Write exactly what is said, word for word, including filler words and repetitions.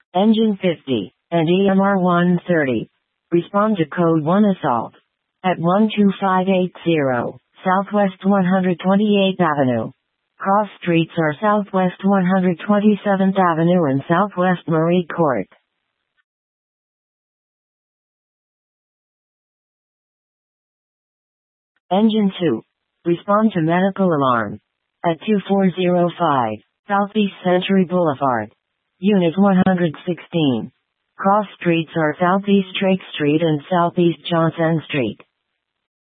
Engine fifty, and E M R one thirty. Respond to Code one Assault. At one two five eight zero, Southwest one hundred twenty-eighth Avenue. Cross streets are Southwest one hundred twenty-seventh Avenue and Southwest Murray Court. Engine two. Respond to medical alarm. At two four zero five, Southeast Century Boulevard. Unit one hundred sixteen. Cross streets are Southeast Drake Street and Southeast Johnson Street.